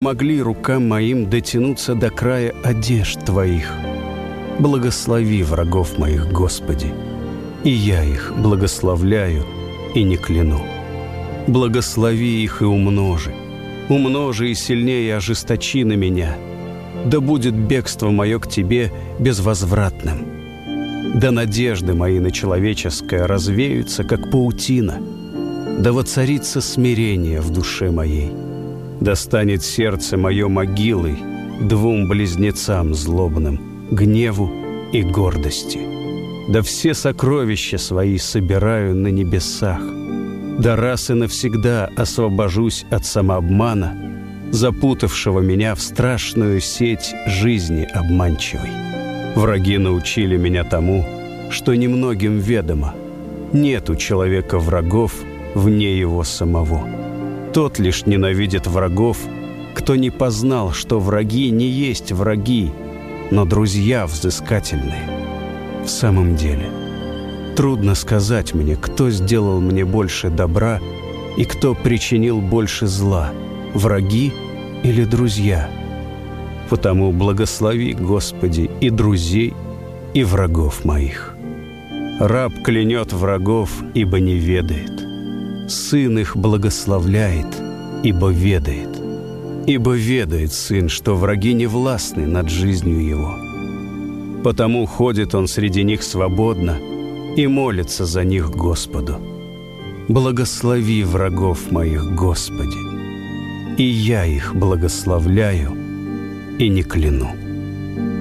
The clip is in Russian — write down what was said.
могли рукам моим дотянуться до края одежд Твоих. Благослови врагов моих, Господи, и я их благословляю и не кляну. Благослови их и умножи и сильнее ожесточи на меня. Да будет бегство мое к Тебе безвозвратным. Да надежды мои на человеческое развеются, как паутина. Да воцарится смирение в душе моей. Да станет сердце мое могилой двум близнецам злобным, гневу и гордости. Да все сокровища свои собираю на небесах. Да раз и навсегда освобожусь от самообмана, запутавшего меня в страшную сеть жизни обманчивой. Враги научили меня тому, что немногим ведомо. Нет у человека врагов вне его самого. Тот лишь ненавидит врагов, кто не познал, что враги не есть враги, но друзья взыскательные. В самом деле, трудно сказать мне, кто сделал мне больше добра и кто причинил больше зла, враги или друзья. Потому благослови, Господи, и друзей, и врагов моих. Раб клянет врагов, ибо не ведает. Сын их благословляет, ибо ведает. Ибо ведает сын, что враги не властны над жизнью его. Потому ходит он среди них свободно и молится за них Господу. Благослови врагов моих, Господи, и я их благословляю и не кляну.